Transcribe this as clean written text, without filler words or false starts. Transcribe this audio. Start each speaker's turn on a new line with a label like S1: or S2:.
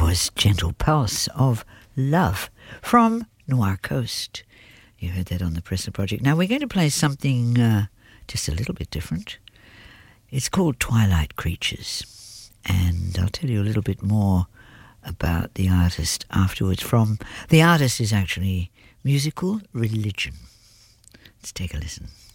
S1: was Gentle Pulse of Love from Noir Coast. You heard that on the Presser Project. Now we're going to play something just a little bit different. It's called Twilight Creatures, and I'll tell you a little bit more about the artist afterwards. The artist is actually Musical Religion. Let's take a listen.